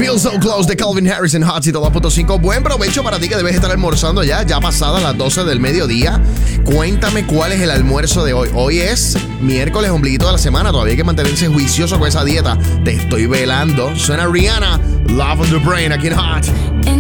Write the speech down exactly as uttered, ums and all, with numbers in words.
Feel So Close de Calvin Harris en Hot dos punto cinco. Buen provecho para ti que debes estar almorzando ya, ya pasadas las doce del mediodía. Cuéntame cuál es el almuerzo de hoy. Hoy es miércoles, ombliguito de la semana. Todavía hay que mantenerse juicioso con esa dieta. Te estoy velando. Suena Rihanna, Love on the Brain, aquí en Hot.